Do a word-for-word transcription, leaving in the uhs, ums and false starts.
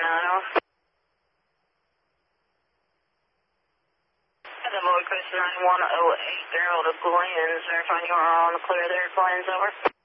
nine oh. The Boy Chris nine one oh eight, Daryl to Glenn's, verifying you are on the clear there, Glenn's over.